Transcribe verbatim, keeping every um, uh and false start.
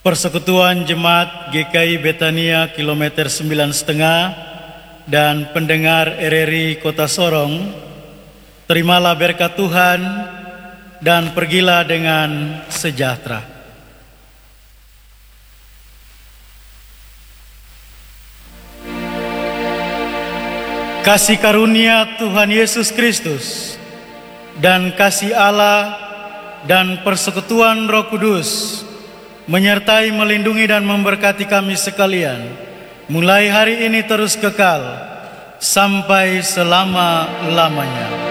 Persekutuan Jemaat G K I Betania kilometer sembilan setengah dan pendengar R R I Kota Sorong, terimalah berkat Tuhan dan pergilah dengan sejahtera. Kasih karunia Tuhan Yesus Kristus dan kasih Allah dan persekutuan Roh Kudus menyertai, melindungi dan memberkati kami sekalian, mulai hari ini terus kekal sampai selama-lamanya.